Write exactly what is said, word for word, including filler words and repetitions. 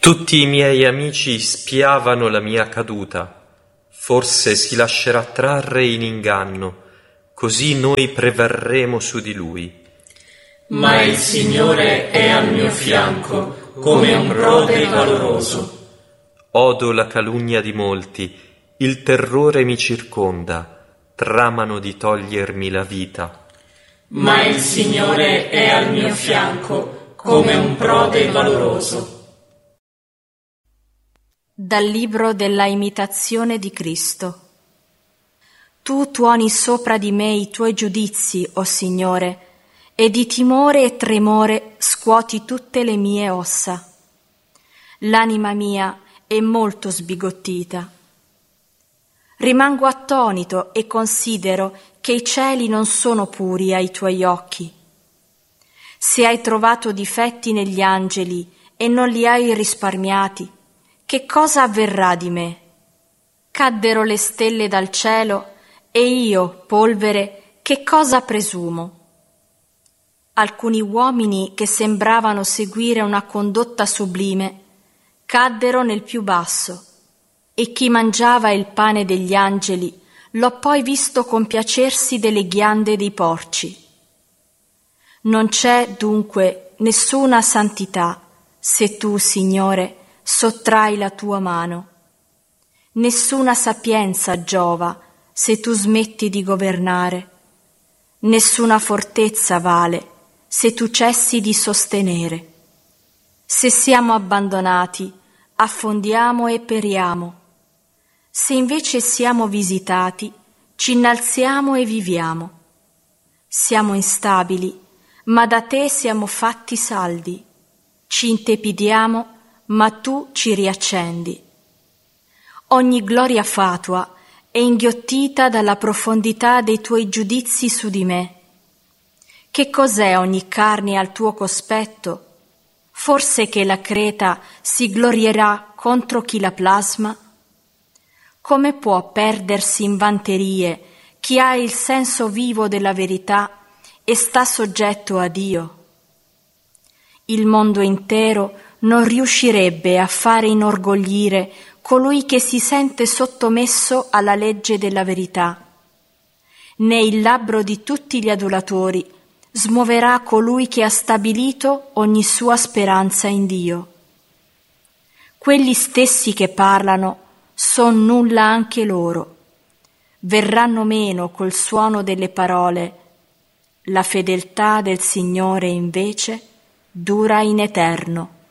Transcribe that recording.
Tutti i miei amici spiavano la mia caduta, forse si lascerà trarre in inganno, così noi prevarremo su di lui. Ma il Signore è al mio fianco, come un prode valoroso. Odo la calunnia di molti, il terrore mi circonda, tramano di togliermi la vita. Ma il Signore è al mio fianco, come un prode valoroso. Dal libro della imitazione di Cristo. Tu tuoni sopra di me i tuoi giudizi, o Signore, e di timore e tremore scuoti tutte le mie ossa. L'anima mia è molto sbigottita. Rimango attonito e considero che i cieli non sono puri ai tuoi occhi. Se hai trovato difetti negli angeli e non li hai risparmiati, che cosa avverrà di me? Caddero le stelle dal cielo e io, polvere, che cosa presumo? Alcuni uomini che sembravano seguire una condotta sublime caddero nel più basso, e chi mangiava il pane degli angeli l'ho poi visto compiacersi delle ghiande dei porci. Non c'è dunque nessuna santità se tu, Signore, sottrai la tua mano. Nessuna sapienza giova se tu smetti di governare. Nessuna fortezza vale se tu cessi di sostenere. Se siamo abbandonati, affondiamo e periamo. Se invece siamo visitati, ci innalziamo e viviamo. Siamo instabili, ma da te siamo fatti saldi. Ci intepidiamo, ma tu ci riaccendi. Ogni gloria fatua è inghiottita dalla profondità dei tuoi giudizi su di me. Che cos'è ogni carne al tuo cospetto? Forse che la Creta si glorierà contro chi la plasma? Come può perdersi in vanterie chi ha il senso vivo della verità e sta soggetto a Dio? Il mondo intero non riuscirebbe a fare inorgoglire colui che si sente sottomesso alla legge della verità, né il labbro di tutti gli adulatori smuoverà colui che ha stabilito ogni sua speranza in Dio. Quelli stessi che parlano son nulla anche loro, verranno meno col suono delle parole. La fedeltà del Signore invece dura in eterno.